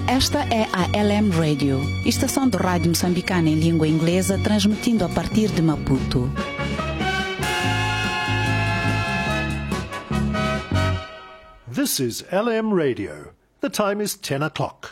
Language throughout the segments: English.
Esta é a LM Radio, estação de rádio moçambicana em língua inglesa, transmitindo a partir de Maputo. This is LM Radio. The time is 10 o'clock.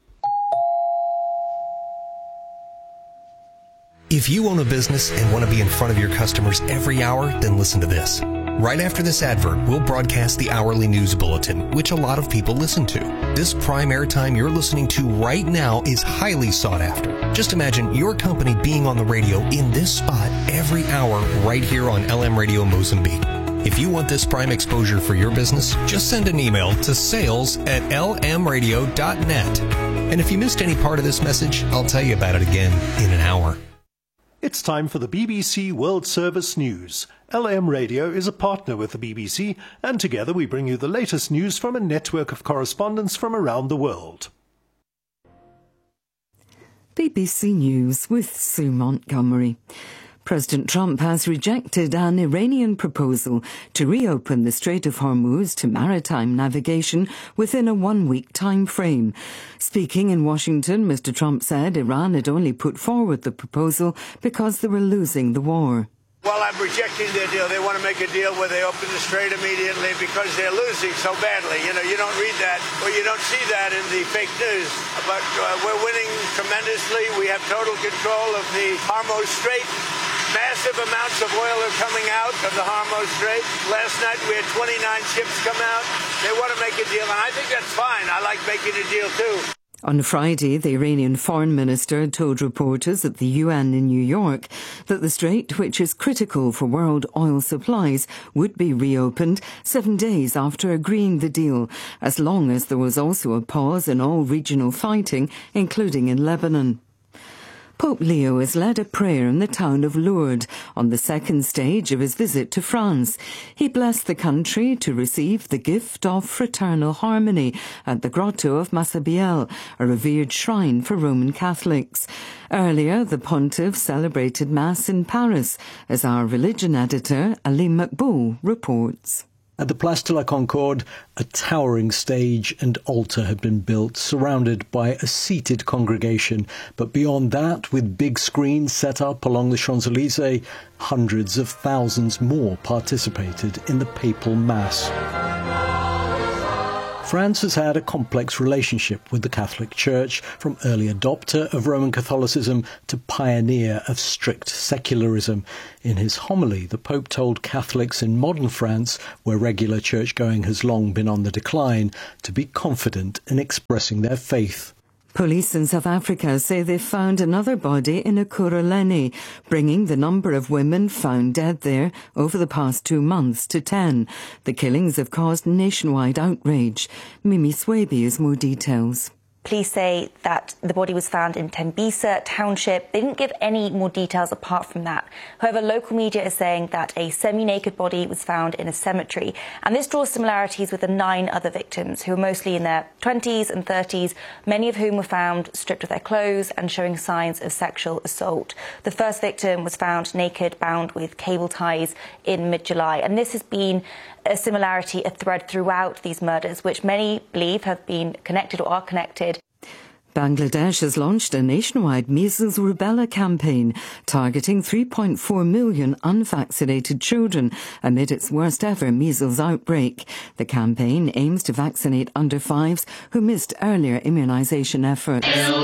If you own a business and want to be in front of your customers every hour, then listen to this. Right after this advert, we'll broadcast the hourly news bulletin, which a lot of people listen to. This prime airtime you're listening to right now is highly sought after. Just imagine your company being on the radio in this spot every hour right here on LM Radio Mozambique. If you want this prime exposure for your business, just send an email to sales@lmradio.net. And if you missed any part of this message, I'll tell you about it again in an hour. It's time for the BBC World Service News. LM Radio is a partner with the BBC, and together we bring you the latest news from a network of correspondents from around the world. BBC News with Sue Montgomery. President Trump has rejected an Iranian proposal to reopen the Strait of Hormuz to maritime navigation within a one-week time frame. Speaking in Washington, Mr. Trump said Iran had only put forward the proposal because they were losing the war. Well, I'm rejecting their deal. They want to make a deal where they open the strait immediately because they're losing so badly. You know, you don't read that or you don't see that in the fake news. But we're winning tremendously. We have total control of the Hormuz Strait. Massive amounts of oil are coming out of the Hormuz Strait. Last night we had 29 ships come out. They want to make a deal, and I think that's fine. I like making a deal too. On Friday, the Iranian foreign minister told reporters at the UN in New York that the strait, which is critical for world oil supplies, would be reopened 7 days after agreeing the deal, as long as there was also a pause in all regional fighting, including in Lebanon. Pope Leo has led a prayer in the town of Lourdes on the second stage of his visit to France. He blessed the country to receive the gift of fraternal harmony at the Grotto of Massabielle, a revered shrine for Roman Catholics. Earlier, the pontiff celebrated Mass in Paris, as our religion editor, Alim Makboul, reports. At the Place de la Concorde, a towering stage and altar had been built, surrounded by a seated congregation. But beyond that, with big screens set up along the Champs-Élysées, hundreds of thousands more participated in the papal Mass. France has had a complex relationship with the Catholic Church, from early adopter of Roman Catholicism to pioneer of strict secularism. In his homily, the Pope told Catholics in modern France, where regular church-going has long been on the decline, to be confident in expressing their faith. Police in South Africa say they've found another body in Ekurhuleni, bringing the number of women found dead there over the past 2 months to 10. The killings have caused nationwide outrage. Mimi Swaby has more details. Police say that the body was found in Tembisa Township. They didn't give any more details apart from that. However, local media is saying that a semi-naked body was found in a cemetery. And this draws similarities with the 9 other victims, who were mostly in their 20s and 30s, many of whom were found stripped of their clothes and showing signs of sexual assault. The first victim was found naked, bound with cable ties in mid-July. And this has been a similarity, a thread throughout these murders, which many believe have been connected or are connected. Bangladesh has launched a nationwide measles rubella campaign targeting 3.4 million unvaccinated children amid its worst ever measles outbreak. The campaign aims to vaccinate under 5s who missed earlier immunisation efforts.